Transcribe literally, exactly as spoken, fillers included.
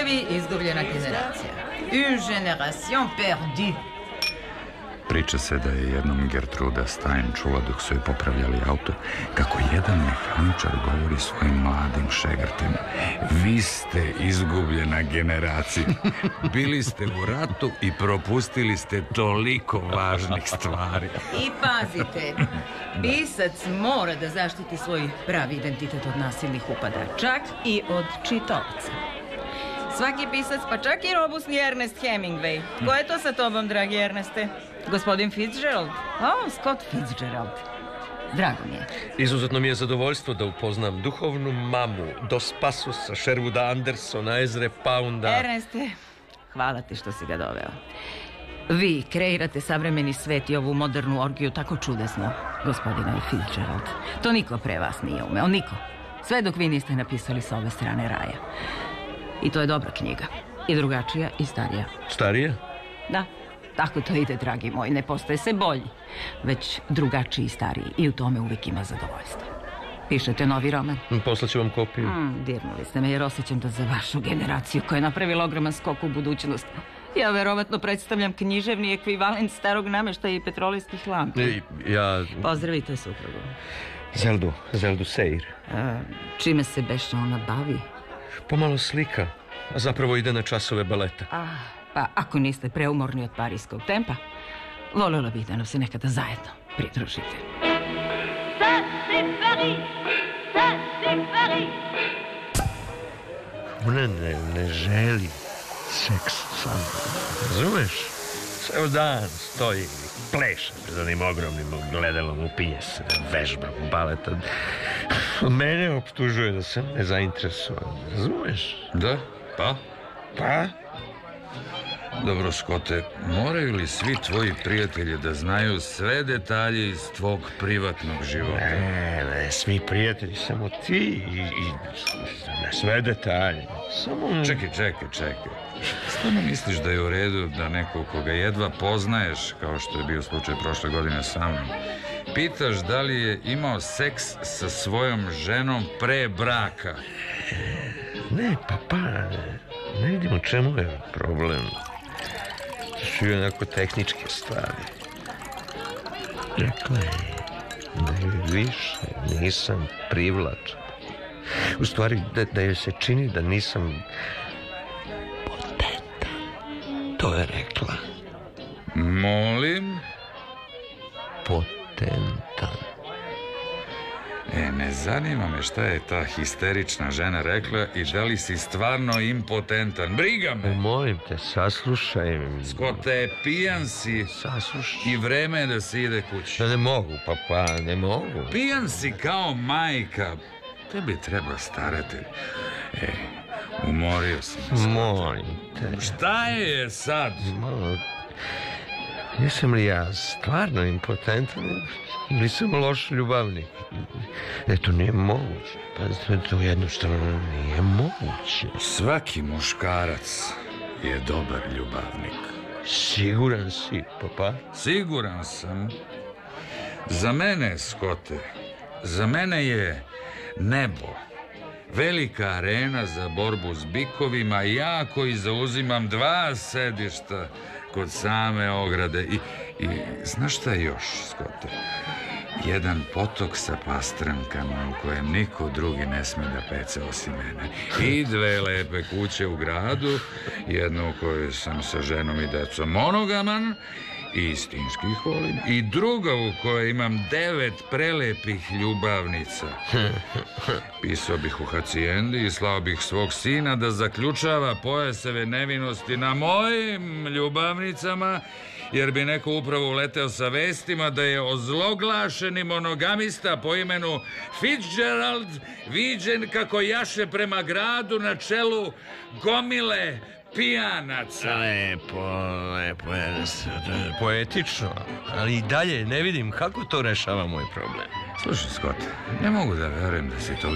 Putevi izgubljena generacija. Une génération perdue. Priča se da je jednom Gertruda Stein čula dok su joj popravljali auto kako jedan mehaničar govori svojim mladim šegrtima: vi ste izgubljena generacija. Bili ste u ratu i propustili ste toliko važnih stvari. I pazite, pisac mora da zaštiti svoj pravi identitet od nasilnih upada, čak i od čitaoca. Svaki pisac, pa čak i robusni Ernest Hemingway. Ko je to sa tobom, dragi Erneste? Gospodin Fitzgerald? O, Scott Fitzgerald. Drago mi je. Izuzetno mi je zadovoljstvo da upoznam duhovnu mamu Dos Passosa, Sherwooda Andersona, Ezre Pounda. Erneste, hvala ti što si ga doveo. Vi kreirate savremeni svet i ovu modernu orgiju tako čudesno, gospodine Fitzgerald. To niko pre vas nije umeo, niko. Sve dok vi niste napisali sa ove strane raja. I to je dobra knjiga. I drugačija i starija. Starija? Da, tako to ide, dragi moj. Ne postaje se bolji, već drugačiji i stariji. I u tome uvijek ima zadovoljstvo. Pišete novi roman? Poslaću vam kopiju. Mm, dirnuli ste me jer osjećam da za vašu generaciju koja je napravila ogroman skok u budućnost. Ja verovatno predstavljam književni ekvivalent starog nameštaja i petrolijskih lampi. I, ja... Pozdravite suprugu. Zeldu, Zeldu Seir. A, čime se beše ona bavi? Pomalo slika, a zapravo ide na časove baleta. Ah, pa ako niste preumorni od parijskog tempa, voljela bih da nam se nekada zajedno pridružite. Ça c'est Paris, ça c'est Paris. Ona ne, ne želi seks sa mnom, razumeš? Ceo dan stoji i pleše pred onim ogromnim gledalom, upinje se, vežba baleta. Mene optužuje da sam nezainteresovan, razumeš? Da, pa? Pa? Dobro, Scotте, moraju li svi tvoji prijatelji da znaju sve detalje iz tvog privatnog života? Ne, ne, svi prijatelji, samo ti i, i ne sve detalje. Samo... Čekaj, čekaj, čekaj. Stvarno misliš da je u redu da neko koga jedva poznaješ, kao što je bio slučaj prošle godine sa mnom, pitaš da li je imao seks sa svojom ženom pre braka? Ne, pa pa, ne, ne vidim u čemu je problem. To su i onako tehničke stvari. Rekla je da je više nisam privlačan. U stvari, da, da joj se čini da nisam potentan. To je rekla. Molim? Potentan. E, ne zanima me šta je ta histerična žena rekla i da li si stvarno impotentan. Briga me! Molim te, saslušaj. Scottte, pijan si. Saslušaj. I vreme je da se ide kući. Ne mogu, papa, ne mogu. Pijan si kao majka. Tebi treba staratelj. E, umorio sam se. Molim te. Šta je sad? Malo... Jesam li ja stvarno impotentan ili sam loš ljubavnik? E, to nije moguće. Pa to jednostavno nije moguće. Svaki muškarac je dobar ljubavnik. Siguran si, papa? Siguran sam. Za mene, Scottte, za mene je nebo velika arena za borbu s bikovima, ja koji zauzimam dva sedišta kod same ograde. I, i znaš šta još, Scottte? Jedan potok sa pastrankama u kojem niko drugi ne sme da peca osim mene. I dve lepe kuće u gradu, jednu u kojoj sam sa ženom i decom monogaman i istinski ih volim, i druga u kojoj imam devet prelepih ljubavnica. Pisao bih u hacijendi i slao bih svog sina da zaključava pojaseve nevinosti na mojim ljubavnicama, jer bi neko upravo uleteo sa vestima da je ozloglašeni monogamista po imenu Fitzgerald viđen kako jaše prema gradu na čelu gomile pijanaca. Lepo, lepo, poetično, ali i dalje ne vidim kako to rešava moj problem. Slušaj, Scottte, ne mogu da verujem da si toliko